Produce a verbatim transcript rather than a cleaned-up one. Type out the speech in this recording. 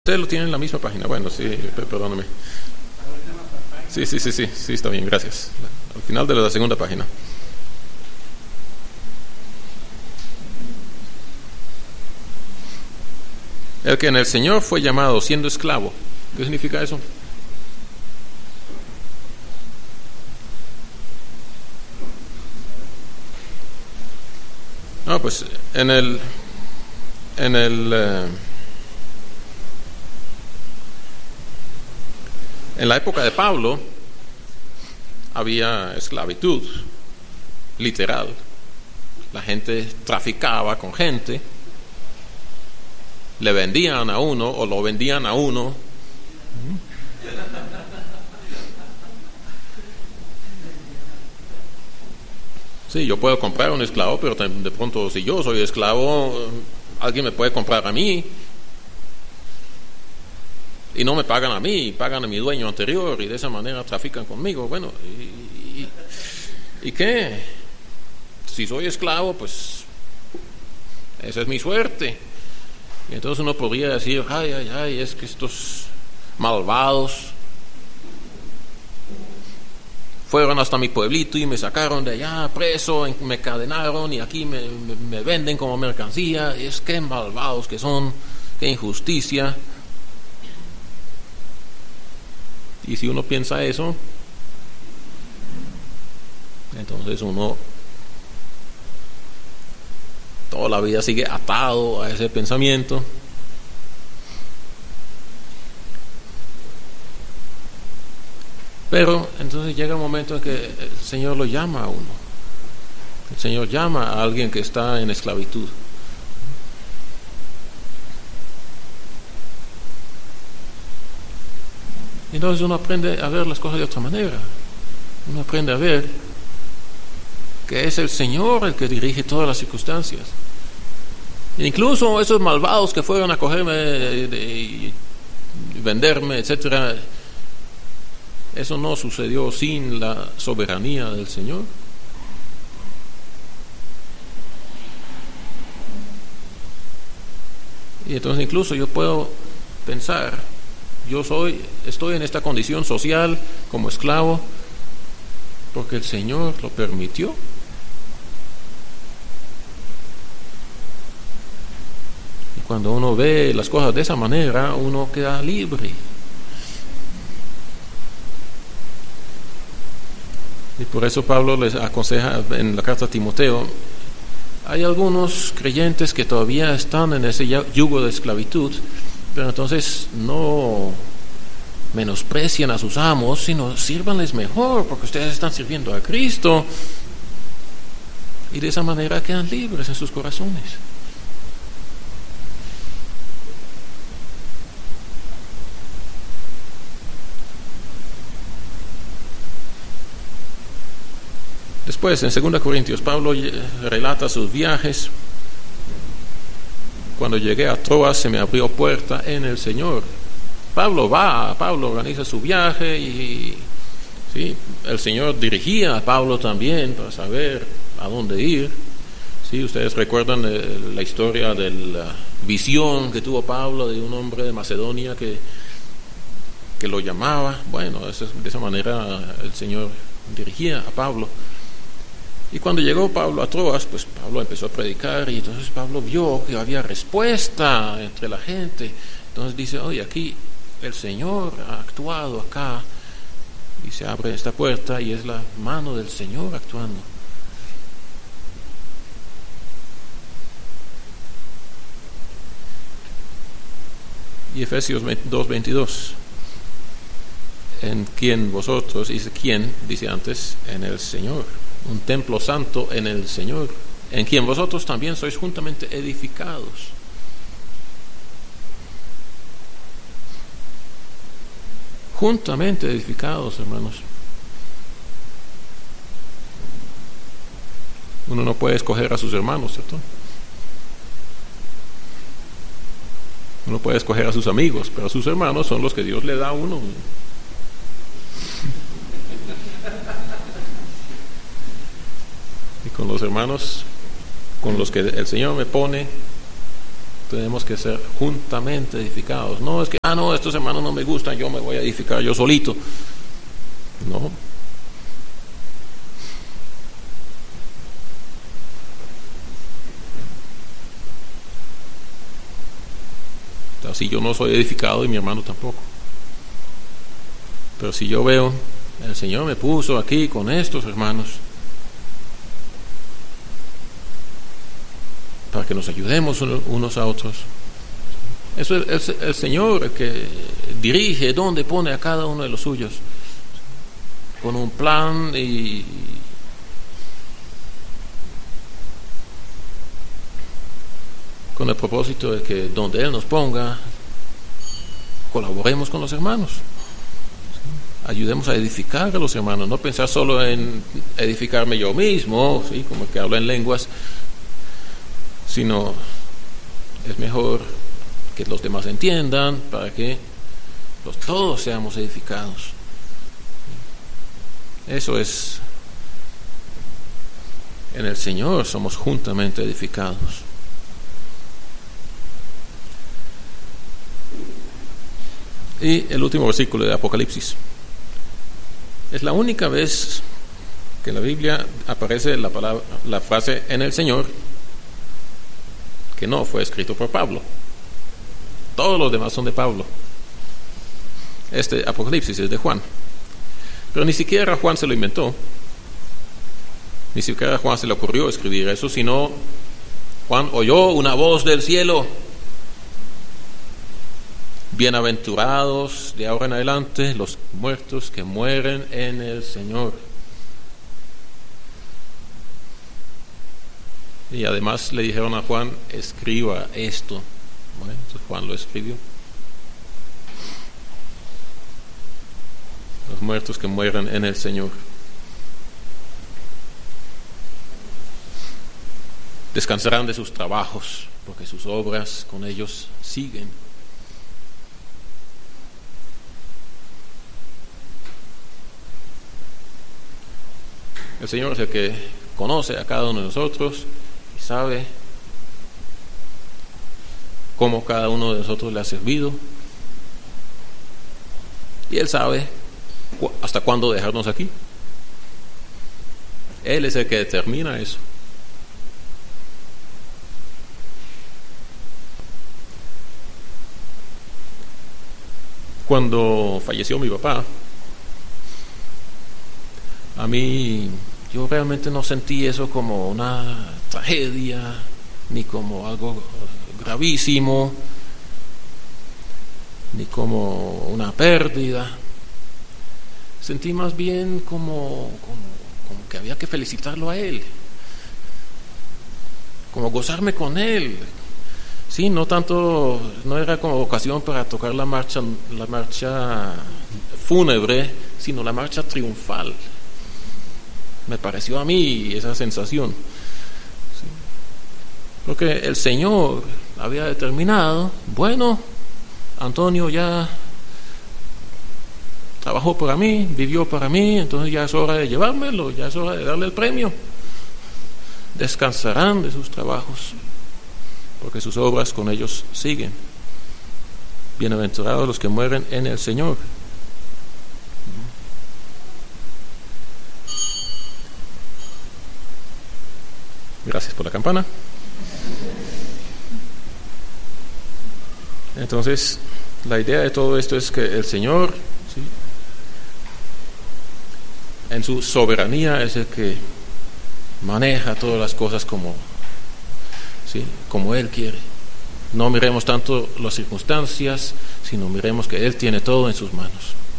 Ustedes lo tienen en la misma página. Bueno, sí, perdóname. Sí, sí, sí, sí, sí, está bien, gracias. Al final de la segunda página. El que en el Señor fue llamado siendo esclavo. ¿Qué significa eso? No, pues en el en el eh, en la época de Pablo había esclavitud literal. La gente traficaba con gente, le vendían a uno o lo vendían a uno. Sí, yo puedo comprar un esclavo, pero de pronto si yo soy esclavo, alguien me puede comprar a mí y no me pagan a mí, pagan a mi dueño anterior y de esa manera trafican conmigo. Bueno, ¿y, y, y qué? Si soy esclavo, pues esa es mi suerte. Y entonces uno podría decir, ay, ay, ay, es que estos malvados fueron hasta mi pueblito y me sacaron de allá preso, me encadenaron y aquí me, me, me venden como mercancía. Es que malvados que son, qué injusticia. Y si uno piensa eso, entonces uno toda la vida sigue atado a ese pensamiento. Pero entonces llega un momento en que el Señor lo llama a uno. El Señor llama a alguien que está en esclavitud. Entonces uno aprende a ver las cosas de otra manera. Uno aprende a ver que es el Señor el que dirige todas las circunstancias. Incluso esos malvados que fueron a cogerme y venderme, etcétera, eso no sucedió sin la soberanía del Señor. Y entonces incluso yo puedo pensar, yo soy, estoy en esta condición social como esclavo porque el Señor lo permitió. Y cuando uno ve las cosas de esa manera, uno queda libre. Y por eso Pablo les aconseja en la carta a Timoteo, hay algunos creyentes que todavía están en ese yugo de esclavitud, pero entonces no menosprecien a sus amos, sino sírvanles mejor, porque ustedes están sirviendo a Cristo, y de esa manera quedan libres en sus corazones. Después, en segunda Corintios, Pablo relata sus viajes. Cuando llegué a Troas se me abrió puerta en el Señor. Pablo va, Pablo organiza su viaje y ¿sí? El Señor dirigía a Pablo también para saber a dónde ir. ¿Sí? Ustedes recuerdan eh, la historia de la visión que tuvo Pablo de un hombre de Macedonia que, que lo llamaba. Bueno, de esa manera el Señor dirigía a Pablo. Y cuando llegó Pablo a Troas, pues Pablo empezó a predicar y entonces Pablo vio que había respuesta entre la gente. Entonces dice, oye, aquí el Señor ha actuado acá y se abre esta puerta y es la mano del Señor actuando. Y Efesios dos veintidós, en quien vosotros, dice quién, dice antes, en el Señor. Un templo santo en el Señor, en quien vosotros también sois juntamente edificados. Juntamente edificados, hermanos. Uno no puede escoger a sus hermanos, ¿cierto? Uno puede escoger a sus amigos, pero sus hermanos son los que Dios le da a uno. Con los hermanos con los que el Señor me pone, tenemos que ser juntamente edificados. No es que, ah, no, estos hermanos no me gustan, yo me voy a edificar yo solito. No. Así yo no soy edificado y mi hermano tampoco. Pero si yo veo, el Señor me puso aquí con estos hermanos para que nos ayudemos unos a otros. Eso es el, el Señor el que dirige dónde pone a cada uno de los suyos, con un plan y con el propósito de que donde Él nos ponga, colaboremos con los hermanos, ayudemos a edificar a los hermanos, no pensar solo en edificarme yo mismo, ¿sí? Como el que habla en lenguas, sino es mejor que los demás entiendan para que los, todos seamos edificados. Eso es, en el Señor somos juntamente edificados. Y el último versículo de Apocalipsis. Es la única vez que en la Biblia aparece la palabra, la frase en el Señor, que no fue escrito por Pablo. Todos los demás son de Pablo. Este Apocalipsis es de Juan. Pero ni siquiera Juan se lo inventó. Ni siquiera a Juan se le ocurrió escribir eso, sino Juan oyó una voz del cielo. Bienaventurados de ahora en adelante los muertos que mueren en el Señor. Y además le dijeron a Juan, escriba esto. Bueno, entonces Juan lo escribió. Los muertos que mueren en el Señor. Descansarán de sus trabajos, porque sus obras con ellos siguen. El Señor es el que conoce a cada uno de nosotros y sabe cómo cada uno de nosotros le ha servido. Y Él sabe cu- hasta cuándo dejarnos aquí. Él es el que determina eso. Cuando falleció mi papá, a mí, yo realmente no sentí eso como una tragedia, ni como algo gravísimo, ni como una pérdida. Sentí más bien como, como, como que había que felicitarlo a él, como gozarme con él. Sí, no tanto, no era como ocasión para tocar la marcha, la marcha fúnebre, sino la marcha triunfal. Me pareció a mí esa sensación. Sí. Porque el Señor había determinado, bueno, Antonio ya trabajó para mí, vivió para mí, entonces ya es hora de llevármelo, ya es hora de darle el premio. Descansarán de sus trabajos, porque sus obras con ellos siguen. Bienaventurados los que mueren en el Señor. Gracias por la campana. Entonces, la idea de todo esto es que el Señor, ¿sí?, en su soberanía es el que maneja todas las cosas como, ¿sí?, como Él quiere. No miremos tanto las circunstancias, sino miremos que Él tiene todo en sus manos.